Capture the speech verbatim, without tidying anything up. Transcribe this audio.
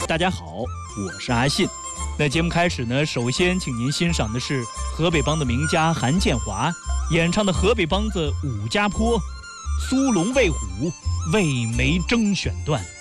大家好，我是阿信。那节目开始呢，首先请您欣赏的是河北梆的名家韩建华演唱的河北梆子《武家坡》，苏龙卫虎、魏眉征选段。